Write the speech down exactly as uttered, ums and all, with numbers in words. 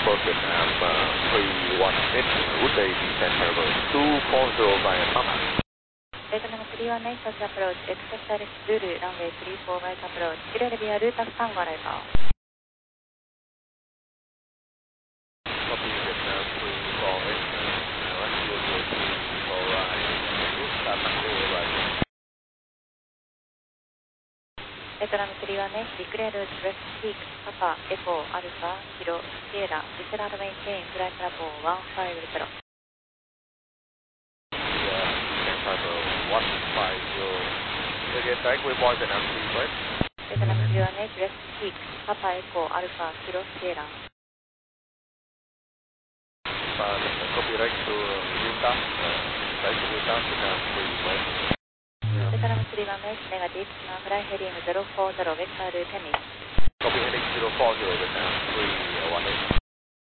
Transport Vietnam uh, three one eight, good day, descent Harbour two four zero by Papa. ベトナムスリーワンエイト approach, accept Alex Zulu, runway three four right approach, clear via route of Tango arrival. Copy Vietnam three four eight, uh, zero zero three four right, route Tango arrival. ベトナムスリーワンエイト declare route west six, Papa, Echo, Alpha, Kilo, Sierra, descend and maintain flight level one five zero. one five zero. Again, direct waypoint Vietnam three, right? Vietnam three one eight, west six, Papa Echo, Alpha, Kilo, Sierra. Uh, copy right to Utah, uh, right to Utah, Vietnam three, right? Vietnam three one eight, negative, now fly heading zero four zero, vector route Tennis. Copy heading zero four zero, Vietnam three.